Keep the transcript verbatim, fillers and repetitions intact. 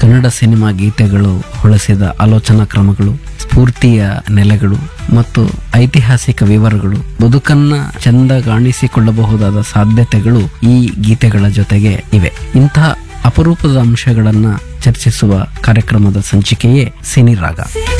Kannada cinema ಗೀತೆಗಳು ಹೊಳಸಿದ ಆಲೋಚನಾ ಕ್ರಮಗಳು, ಸ್ಫೂರ್ತಿಯ ನೆಲೆಗಳು ಮತ್ತು ಐತಿಹಾಸಿಕ ವಿವರಗಳು, ಬದುಕನ್ನ ಚಂದಗಾಣಿಸಿಕೊಳ್ಳಬಹುದಾದ ಸಾಧ್ಯತೆಗಳು ಈ ಗೀತೆಗಳ ಜೊತೆಗೆ ಇವೆ. ಇಂತಹ ಅಪರೂಪದ ಅಂಶಗಳನ್ನ ಚರ್ಚಿಸುವ ಕಾರ್ಯಕ್ರಮದ ಸಂಚಿಕೆಯೇ ಸಿನಿರಾಗ.